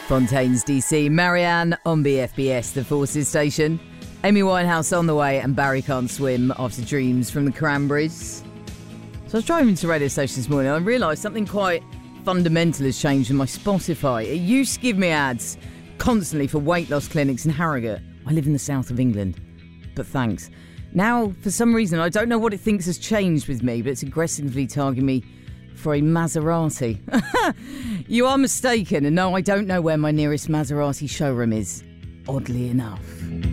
Fontaine's DC, Marianne on BFBS, the Forces station. Amy Winehouse on the way, and Barry Can't Swim after Dreams from the Cranberries. So I was driving to the radio station this morning and I realised something quite fundamental has changed with my Spotify. It used to give me ads constantly for weight loss clinics in Harrogate. I live in the south of England, but thanks. Now, for some reason, I don't know what it thinks has changed with me, but it's aggressively targeting me for a Maserati. You are mistaken, and no, I don't know where my nearest Maserati showroom is, oddly enough.